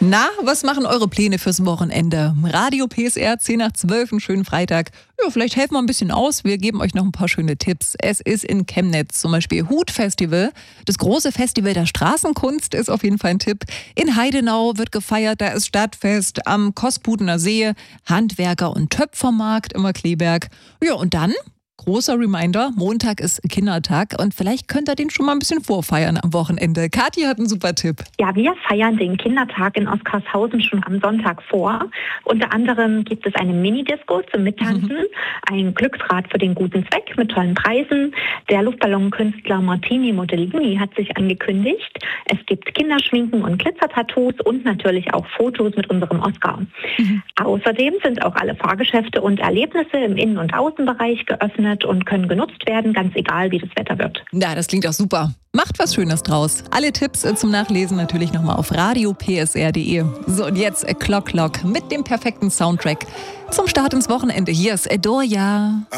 Na, was machen eure Pläne fürs Wochenende? Radio PSR 10 nach 12, einen schönen Freitag. Ja, vielleicht helfen wir ein bisschen aus. Wir geben euch noch ein paar schöne Tipps. Es ist in Chemnitz zum Beispiel Hut-Festival. Das große Festival der Straßenkunst ist auf jeden Fall ein Tipp. In Heidenau wird gefeiert, da ist Stadtfest. Am Kospudener See, Handwerker- und Töpfermarkt im Kleberg. Ja, und dann großer Reminder, Montag ist Kindertag und vielleicht könnt ihr den schon mal ein bisschen vorfeiern am Wochenende. Kathi hat einen super Tipp. Ja, wir feiern den Kindertag in Oskarshausen schon am Sonntag vor. Unter anderem gibt es eine Mini-Disco zum Mittanzen, ein Glücksrad für den guten Zweck mit tollen Preisen. Der Luftballonkünstler Martini Modellini hat sich angekündigt. Es gibt Kinderschminken und Glitzertattoos und natürlich auch Fotos mit unserem Oscar. Außerdem sind auch alle Fahrgeschäfte und Erlebnisse im Innen- und Außenbereich geöffnet und können genutzt werden, ganz egal, wie das Wetter wird. Ja, das klingt auch super. Macht was Schönes draus. Alle Tipps zum Nachlesen natürlich nochmal auf radiopsr.de. So, und jetzt Clock Clock mit dem perfekten Soundtrack zum Start ins Wochenende. Hier ist Edoria.